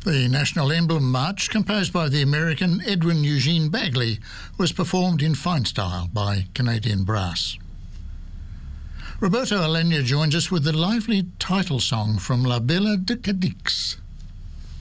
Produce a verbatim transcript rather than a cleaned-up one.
The National Emblem March, composed by the American Edwin Eugene Bagley, was performed in fine style by Canadian Brass. Roberto Alagna joins us with the lively title song from La Bella de Cadix.